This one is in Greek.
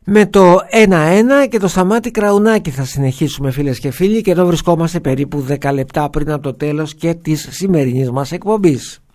Με το 1-1 και το Σταμάτη Κραουνάκη θα συνεχίσουμε, φίλες και φίλοι, και εδώ βρισκόμαστε περίπου 10 λεπτά πριν από το τέλος και της σημερινής μας εκπομπής.